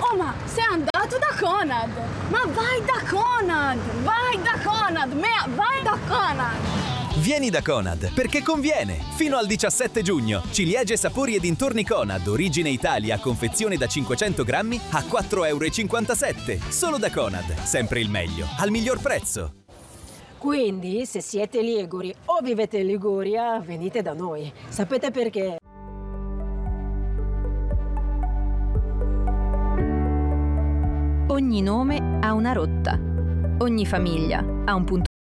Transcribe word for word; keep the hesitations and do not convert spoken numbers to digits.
Oh, ma sei andato da Conad! Ma vai da Conad! Vai da Conad! Mea, vai da Conad! Vieni da Conad, perché conviene! Fino al diciassette giugno, ciliegie, sapori e dintorni Conad, origine Italia, confezione da cinquecento grammi a quattro e cinquantasette euro. Solo da Conad, sempre il meglio, al miglior prezzo. Quindi, se siete liguri o vivete in Liguria, venite da noi. Sapete perché? Ogni nome ha una rotta. Ogni famiglia ha un punto